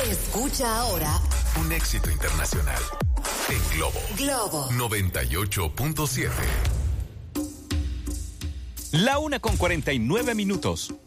Escucha ahora un éxito internacional en Globo 98.7. La 1:49.